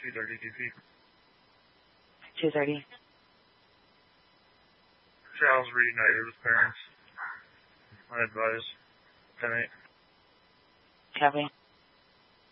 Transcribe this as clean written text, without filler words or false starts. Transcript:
2:30 DP. 2:30. Child's reunited with parents. I advise 10-8. Copy.